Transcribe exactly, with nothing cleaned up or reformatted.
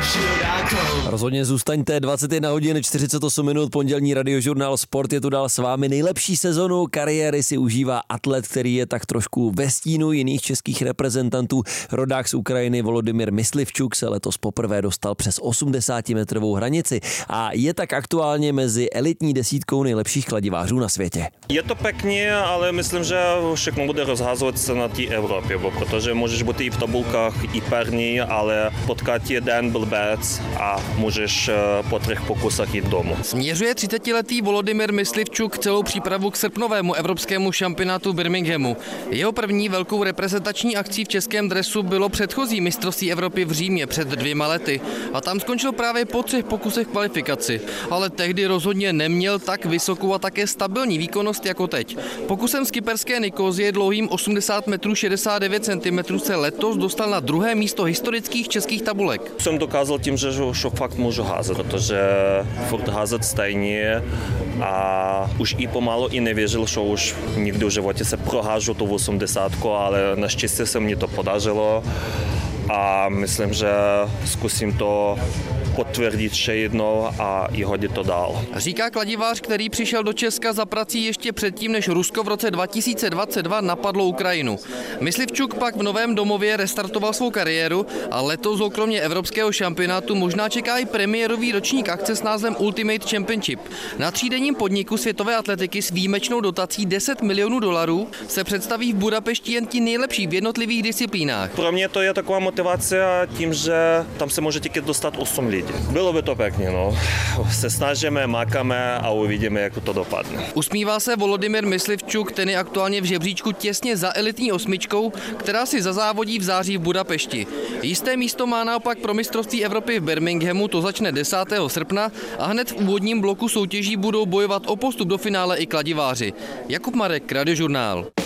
Rozhodně zůstaňte, dvacet jedna hodin čtyřicet osm minut, pondělní radiožurnál Sport je tu dál s vámi. Nejlepší sezonu kariéry si užívá atlet, který je tak trošku ve stínu jiných českých reprezentantů. Rodák z Ukrajiny Volodymyr Myslivčuk se letos poprvé dostal přes osmdesátimetrovou hranici a je tak aktuálně mezi elitní desítkou nejlepších kladivářů na světě. Je to pěkně, ale myslím, že všechno bude rozhazovat se na té Evropě, protože můžeš být i v tabulkách i perní, ale potkat jeden blbec a můžeš po třech pokusech jít domů. Směřuje třicetiletý Volodymyr Myslivčuk celou přípravu k srpnovému evropskému šampionátu v Birminghamu. Jeho první velkou reprezentační akcí v českém dresu bylo předchozí mistrovství Evropy v Římě před dvěma lety a tam skončil právě po třech pokusech kvalifikaci, ale tehdy rozhodně neměl tak vysokou a také stabilní výkonnost jako teď. Pokusem z kyperské Nikozie dlouhým osmdesát metrů šedesát devět centimetrů se letos dostal na druhé místo historických českých tabulek. Jsem dokázal tím, že, že fakt můžu házet, protože furt házet stejně a už i pomalu i nevěřil, že už nikdy v životě se prohážu tu osmdesátku, ale naštěstí se mi to podařilo a myslím, že zkusím to potvrdit ještě jednou a i hodit to dál. Říká kladivář, který přišel do Česka za prací ještě předtím, než Rusko v roce dva tisíce dvacet dva napadlo Ukrajinu. Myslivčuk pak v novém domově restartoval svou kariéru a letos kromě evropského šampionátu možná čeká i premiérový ročník akce s názvem Ultimate Championship. Na třídenním podniku světové atletiky s výjimečnou dotací deset milionů dolarů se představí v Budapešti jen ti nejlepší v jednotlivých disciplínách. Pro mě to je taková motivace tím, že tam se může taky dostat osm lidí. Bylo by to pěkně, no. Se snažíme, makáme a uvidíme, jak to dopadne. Usmívá se Volodymyr Myslivčuk, ten je aktuálně v žebříčku těsně za elitní osmičkou, která si zazávodí v září v Budapešti. Jisté místo má naopak pro mistrovství Evropy v Birminghamu, to začne desátého srpna a hned v úvodním bloku soutěží budou bojovat o postup do finále i kladiváři. Jakub Marek, Radiožurnál.